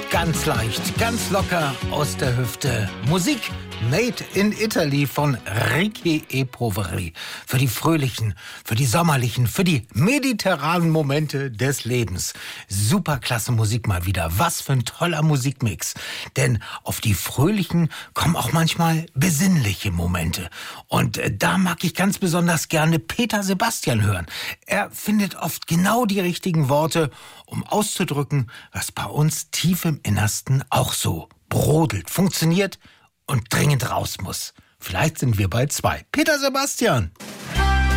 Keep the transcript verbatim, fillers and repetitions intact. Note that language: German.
Ganz leicht, ganz locker aus der Hüfte. Musik Made in Italy von Ricky E. Poveri. Für die fröhlichen, für die sommerlichen, für die mediterranen Momente des Lebens. Superklasse Musik mal wieder. Was für ein toller Musikmix. Denn auf die fröhlichen kommen auch manchmal besinnliche Momente. Und äh, da mag ich ganz besonders gerne Peter Sebastian hören. Er findet oft genau die richtigen Worte, um auszudrücken, was bei uns tief im Innersten auch so brodelt, funktioniert und dringend raus muss. Vielleicht sind wir bald zwei. Peter Sebastian.